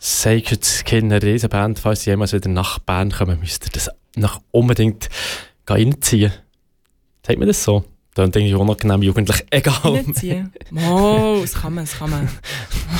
Sacred Skin, eine Riesenband. Falls Sie jemals wieder nach Bern kommen, müsst ihr das unbedingt reinziehen. Sagt man das so? Dann denke ich unangenehm jugendlich. Egal. Reinziehen? Oh, das kann man.